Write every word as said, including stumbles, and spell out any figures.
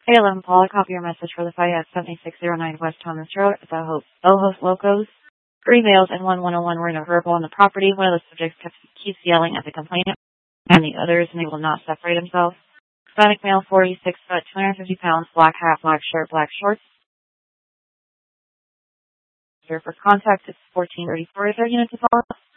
Hey, eleven Paul, I copy your message for the fight at seventy-six oh nine West Thomas Road at the Ho- Ojos Locos. Three males and one one oh one were in a verbal on the property. One of the subjects kept, keeps yelling at the complainant and the others, and they will not separate themselves. Hispanic male, forty-six foot, two hundred fifty pounds, black hat, black shirt, black shorts. Here for contact, it's fourteen thirty-four. Is there a unit to follow?